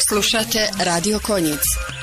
Slušate Radio Konjic.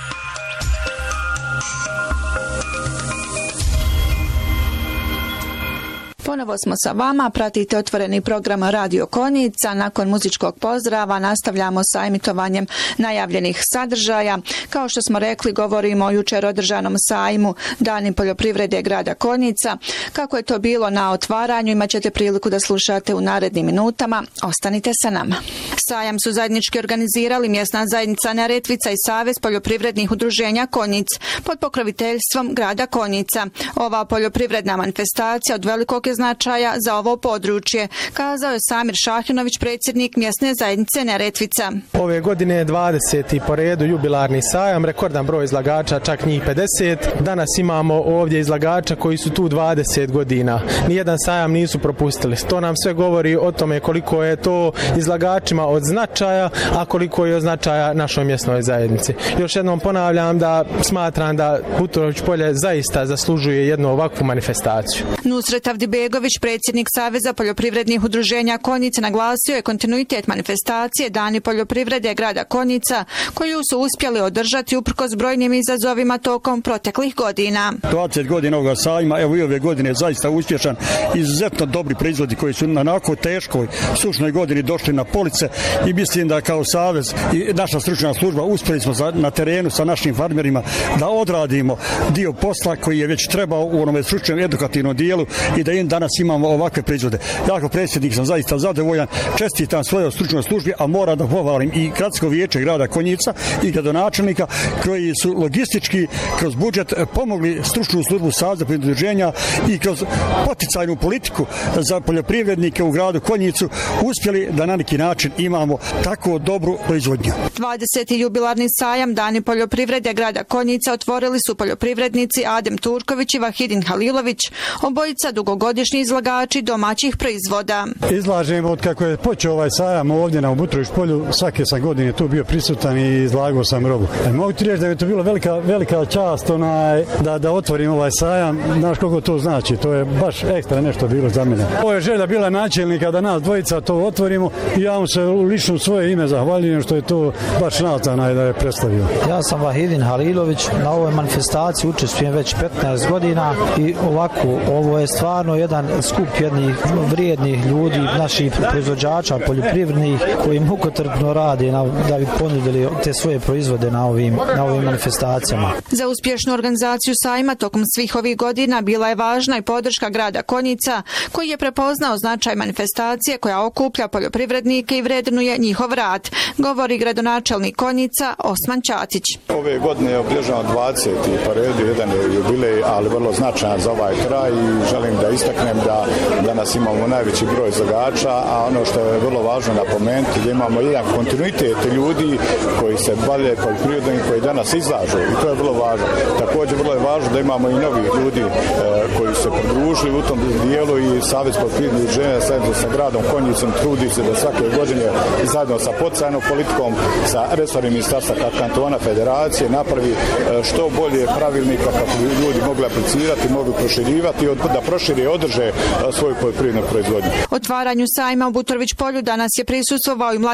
Ponovo smo sa vama, pratite otvoreni program Radio Konjica. Nakon muzičkog pozdrava nastavljamo sa emitovanjem najavljenih sadržaja. Kao što smo rekli, govorimo o jučer održanom sajmu Dani poljoprivrede grada Konjica. Kako je to bilo na otvaranju, imat ćete priliku da slušate u narednim minutama. Ostanite sa nama. Sajam su zajednički organizirali mjesna zajednica Neretvica i Savez poljoprivrednih udruženja Konjic pod pokroviteljstvom grada Konjica. Ova poljoprivredna manifestacija od velikog je značaja za ovo područje, kazao je Samir Šahinović, predsjednik mjesne zajednice Neretvica. Ove godine je 20. po redu jubilarni sajam, rekordan broj izlagača, čak njih 50. Danas imamo ovdje izlagača koji su tu 20 godina. Nijedan sajam nisu propustili. To nam sve govori o tome koliko je to izlagačima od značaja, a koliko je od značaja našoj mjesnoj zajednici. Još jednom ponavljam da smatram da Buturović polje zaista zaslužuje jednu ovakvu manifestaciju. Nusret Avdibegović, predsjednik Saveza poljoprivrednih udruženja Konjica, naglasio je kontinuitet manifestacije Dani poljoprivrede grada Konjica, koju su uspjeli održati uprkos brojnim izazovima tokom proteklih godina. 20 godina ovoga sajma, evo i ove godine je zaista uspješan, izuzetno dobri proizvodi koji su na onako teškoj, sušnoj godini došli na police i mislim da kao Savez i naša stručna služba uspjeli smo na terenu sa našim farmerima da odradimo dio posla koji je već trebao u onome stručnom edukativnom dijelu i da danas imamo ovakve proizvode. Ja kao predsjednik sam zaista zadovoljan, čestitam svojoj stručnoj službi, a moram da pohvalim i gradsko vijeće grada Konjica i gradonačelnika koji su logistički kroz budžet pomogli stručnu službu Saveza udruženja i kroz poticajnu politiku za poljoprivrednike u gradu Konjicu uspjeli da na neki način imamo tako dobru proizvodnju. 20. jubilarni sajam Dani poljoprivrede grada Konjica otvorili su poljoprivrednici Adem Turković i Vahidin Halilović, obojica dugogodišnji izlagači domaćih proizvoda. Izlažemo od kako je počeo ovaj sajam ovdje na Buturović polju, svake sam godine tu bio prisutan i izlagao sam robu. Mogu ti reći da je to bilo velika čast da otvorim ovaj sajam, znaš koliko to znači, to je baš ekstra nešto bilo za mene. Ovo je želja bila načelnika da nas dvojica to otvorimo i ja mu se u lično svoje ime zahvaljujem što je to baš natana da je predstavio. Ja sam Vahidin Halilović, na ovoj manifestaciji učestvujem već 15 godina i ovako, ovo je stvarno jedan skup jednih vrijednih ljudi, naših proizvođača poljoprivrednih koji mukotrpno rade da bi ponudili te svoje proizvode na ovim manifestacijama. Za uspješnu organizaciju sajma tokom svih ovih godina bila je važna i podrška grada Konjica, koji je prepoznao značaj manifestacije koja okuplja poljoprivrednike i vrednuje njihov rad, govori gradonačelnik Konjica Osman Ćatić. Ove godine je obilježeno 20. po redu, jedan je jubilej, ali vrlo značajan za ovaj kraj i želim da istaknem da danas imamo najveći broj izlagača, a ono što je vrlo važno napomenuti da imamo jedan kontinuitet ljudi koji se bave poljoprivredom i koji danas izlažu i to je vrlo važno. Također vrlo je važno da imamo i novih ljudi koji se pridružili u tom dijelu i Savez poljoprivrednih udruženja zajedno sa gradom Konjicom trudi se da svake godine zajedno sa poticajnom politikom, sa resornim ministarstva kantona federacije napravi što bolje pravilnika kako bi ljudi mogli aplicirati, mogli proširivati, da prošire i održe svoju poljoprivrednu proizvodnju. Otvaranju sajma u Buturović polju danas je prisustvovao i mladi